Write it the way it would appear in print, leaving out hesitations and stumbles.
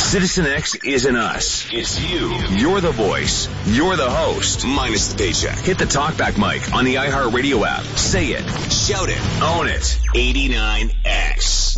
Citizen X isn't us. It's you. You're the voice. You're the host. Minus the paycheck. Hit the talkback mic on the iHeartRadio app. Say it. Shout it. Own it. 89X.